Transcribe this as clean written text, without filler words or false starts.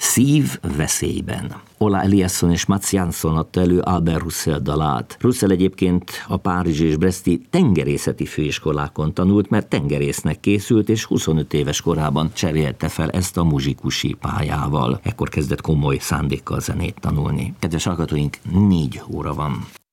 Szív veszélyben. Ola Eliasson és Mats Jansson adta elő Albert Roussel dalát. Roussel egyébként a párizsi és breszti tengerészeti főiskolákon tanult, mert tengerésznek készült, és 25 éves korában cserélte fel ezt a muzsikusi pályával. Ekkor kezdett komoly szándékkal zenét tanulni. Kedves hallgatóink, 4 óra van.